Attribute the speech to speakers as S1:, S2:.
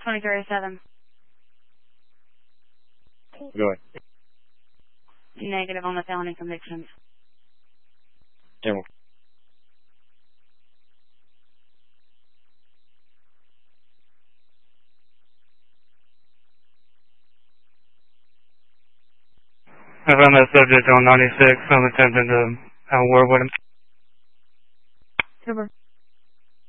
S1: 2307.
S2: Go ahead.
S1: Negative on the felony convictions.
S2: General.
S3: I found that subject on 96. I'm attempting to have a word with him.
S1: Super.